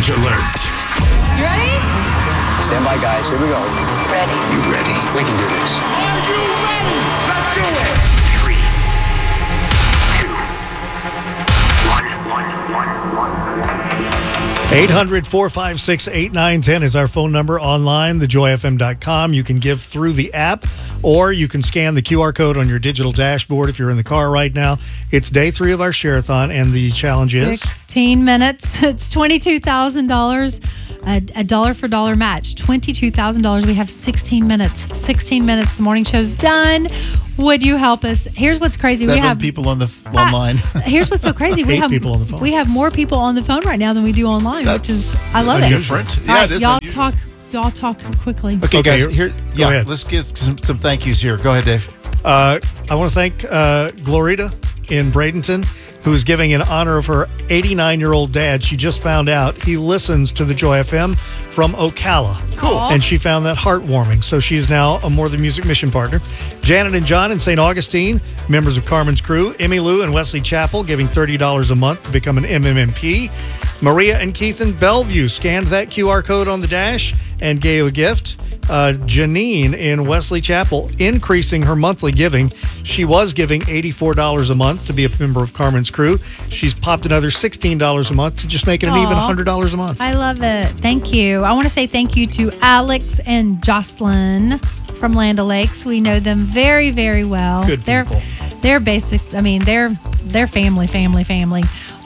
Challenge alert. You ready? Stand by, guys. Here we go. Ready. You ready? We can do this. Are you ready? Let's do it. 3, 2, 1. 800-456-8910 is our phone number online, thejoyfm.com. You can give through the app, or you can scan the QR code on your digital dashboard if you're in the car right now. It's day 3 of our Share-a-thon, and the challenge is 16 minutes. It's $22,000. A dollar for dollar match. $22,000. We have 16 minutes. 16 minutes. The morning show's done. Would you help us? Here's what's crazy. 7 we have people on the online. Here's what's so crazy. We 8 have people on the phone. We have more people on the phone right now than we do online, which is I love different. it. Yeah, All right, it is y'all unusual. talk quickly. Okay, Okay, guys. Here, go ahead. let's give some thank yous here. Go ahead, Dave. I want to thank Glorita in Bradenton, who is giving in honor of her 89-year-old dad. She just found out he listens to the Joy FM from Ocala. Cool. And she found that heartwarming. So she's now a More Than Music mission partner. Janet and John in St. Augustine, members of Carmen's crew. Emmy Lou and Wesley Chapel giving $30 a month to become an MMMP. Maria and Keith in Bellevue scanned that QR code on the dash and gave a gift. Janine in Wesley Chapel increasing her monthly giving. She was giving $84 a month to be a member of Carmen's crew. She's popped another $16 a month to just make it an even $100 a month. I love it. Thank you. I want to say thank you to Alex and Jocelyn from Land O'Lakes. We know them very, very well. Good people. They're basic. I mean, they're family.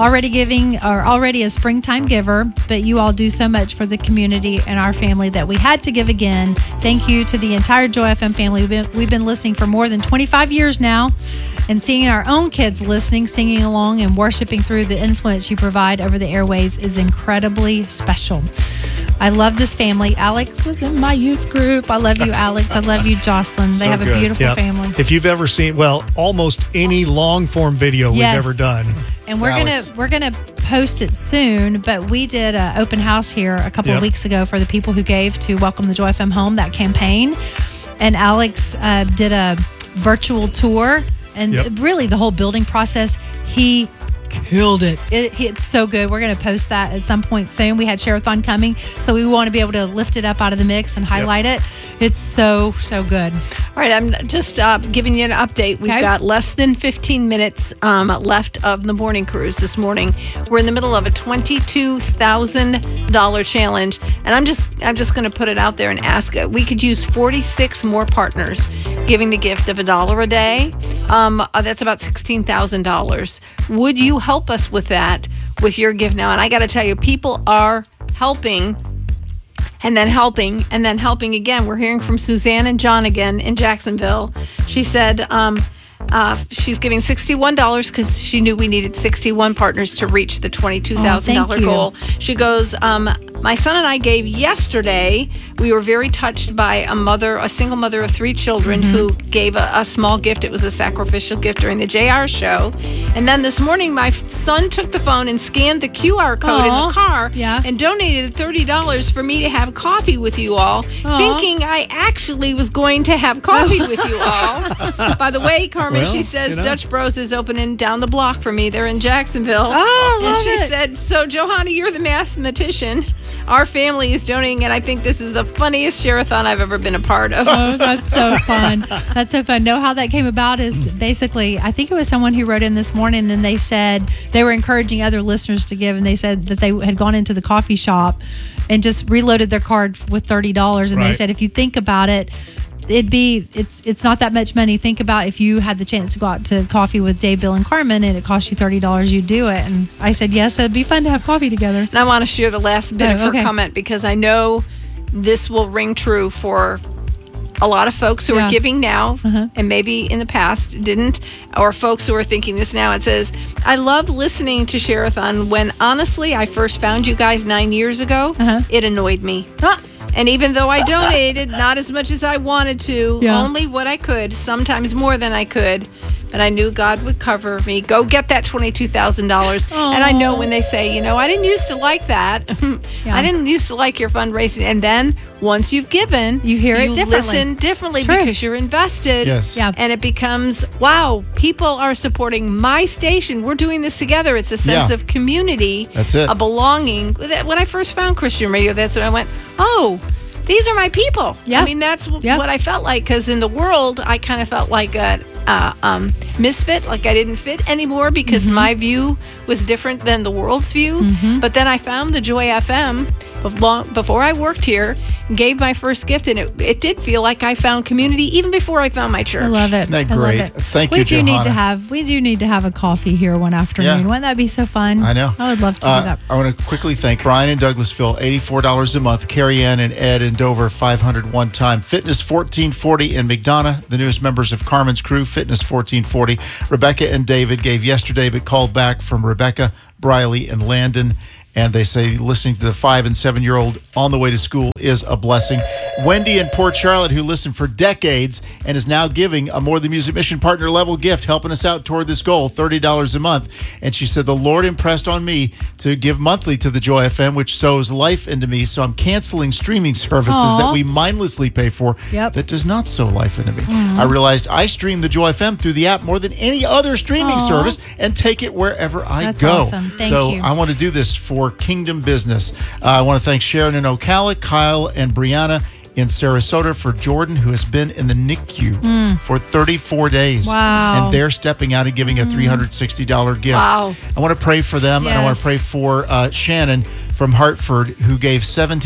Already a springtime giver, but you all do so much for the community and our family that we had to give again. Thank you to the entire Joy FM family. We've been listening for more than 25 years now, and seeing our own kids listening, singing along, and worshiping through the influence you provide over the airways is incredibly special. I love this family. Alex was in my youth group. I love you, Alex. I love you, Jocelyn. They have a beautiful family. If you've ever seen, almost any long form video we've ever done. And we're gonna post it soon, but we did an open house here a couple of weeks ago for the people who gave to Welcome the Joy FM Home, that campaign. And Alex did a virtual tour, and really the whole building process, he killed it. It's so good. We're going to post that at some point soon. We had Share-a-thon coming, so we want to be able to lift it up out of the mix and highlight it. It's so good. All right, I'm just giving you an update. We've got less than 15 minutes left of the morning cruise this morning. We're in the middle of a $22,000 challenge, and I'm just going to put it out there and ask. We could use 46 more partners giving the gift of $1 a day. That's about $16,000. Would you help us with that, with your gift now? And I got to tell you, people are helping. And then helping again. We're hearing from Suzanne and John again in Jacksonville. She said she's giving $61 because she knew we needed 61 partners to reach the $22,000 goal. She goes, my son and I gave yesterday. We were very touched by a single mother of 3 children who gave a small gift. It was a sacrificial gift during the JR show. And then this morning, my son took the phone and scanned the QR code in the car and donated $30 for me to have coffee with you all, thinking I actually was going to have coffee with you all. By the way, Carmen, she says Dutch Bros is opening down the block for me. They're in Jacksonville. And she said, so Johanna, you're the mathematician. Our family is donating, and I think this is the funniest Share-a-thon I've ever been a part of. Oh, that's so fun. That's so fun. Know how that came about is basically, I think it was someone who wrote in this morning, and they said they were encouraging other listeners to give, and they said that they had gone into the coffee shop and just reloaded their card with $30, and they said, if you think about it, it's not that much money. Think about if you had the chance to go out to coffee with Dave, Bill, and Carmen, and it cost you $30, you'd do it. And I said, yes, it'd be fun to have coffee together. And I want to share the last bit of her comment, because I know this will ring true for a lot of folks who are giving now and maybe in the past didn't, or folks who are thinking this now. It says, I love listening to Share-a-thon. When honestly I first found you guys 9 years ago, it annoyed me. And even though I donated not as much as I wanted to, only what I could, sometimes more than I could, but I knew God would cover me. Go get that $22,000. And I know when they say, I didn't used to like that. I didn't used to like your fundraising. And then once you've given, You hear it differently. listen differently It's true. because you're invested. Yes. Yeah. And it becomes, wow, people are supporting my station. We're doing this together. It's a sense Yeah. of community. That's it. A belonging. When I first found Christian radio, that's when I went, oh, these are my people. Yeah. I mean, that's Yeah. what I felt like, because in the world, I kind of felt like a misfit, like I didn't fit anymore because my view was different than the world's view. But then I found the Joy FM before I worked here, gave my first gift, and it did feel like I found community even before I found my church. I love it. Isn't that I love great? it. Thank we you, do need to Johanna. we do need to have a coffee here one afternoon. Yeah. Wouldn't that be so fun? I know. I would love to do that. I want to quickly thank Brian in Douglasville, $84 a month. Carrie Ann and Ed in Dover, $500 one time. Fitness 1440 in McDonough, the newest members of Carmen's crew, Fitness 1440. Rebecca and David gave yesterday, but called back from Rebecca, Briley, and Landon. And they say listening to the 5 and 7-year-old on the way to school is a blessing. Wendy in Port Charlotte, who listened for decades and is now giving a More Than Music Mission partner level gift, helping us out toward this goal, $30 a month. And she said, the Lord impressed on me to give monthly to the Joy FM, which sows life into me. So I'm canceling streaming services Aw. that we mindlessly pay for Yep. that does not sow life into me. I realized I stream the Joy FM through the app more than any other streaming Aw. service and take it wherever I That's go. awesome. Thank so you. I want to do this for Kingdom Business. I want to thank Sharon in Ocala, Kyle and Brianna in Sarasota, for Jordan, who has been in the NICU for 34 days. Wow. And they're stepping out and giving a $360 gift. Wow. I want to pray for them, and I want to Yes. pray for Shannon from Hartford, who gave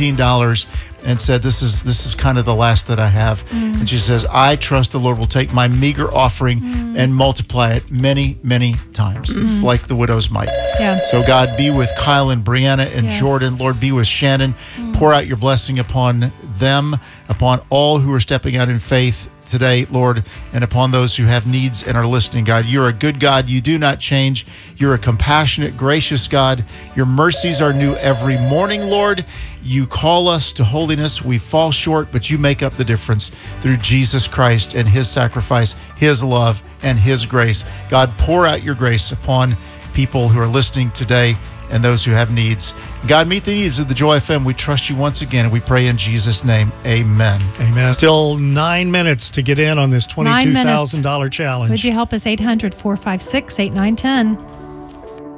$17 and said, this is kind of the last that I have. And she says, I trust the Lord will take my meager offering and multiply it many, many times. It's like the widow's mite. Yeah. So God, be with Kyle and Brianna and Yes. Jordan. Lord, be with Shannon. Pour out your blessing upon them, upon all who are stepping out in faith today, Lord, and upon those who have needs and are listening, God. You're a good God. You do not change. You're a compassionate, gracious God. Your mercies are new every morning, Lord. You call us to holiness. We fall short, but you make up the difference through Jesus Christ and his sacrifice, his love, and his grace. God, pour out your grace upon people who are listening today and those who have needs. God, meet the needs of the Joy FM. We trust you once again, and we pray in Jesus' name. Amen. Amen. Still 9 minutes to get in on this 9 minutes. $22,000 challenge. Would you help us? 800-456-8910.